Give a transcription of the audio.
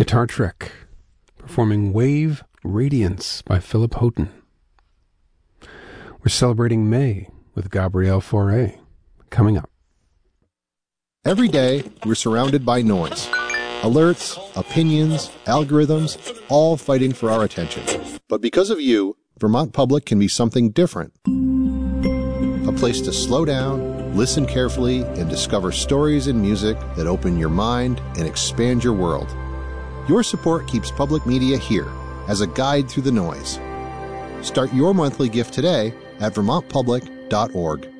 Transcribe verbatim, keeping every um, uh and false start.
Guitar Trick, performing Wave Radiance by Philip Houghton. We're celebrating May with Gabrielle Fauré, coming up. Every day, we're surrounded by noise. Alerts, opinions, algorithms, all fighting for our attention. But because of you, Vermont Public can be something different. A place to slow down, listen carefully, and discover stories and music that open your mind and expand your world. Your support keeps public media here as a guide through the noise. Start your monthly gift today at vermont public dot org.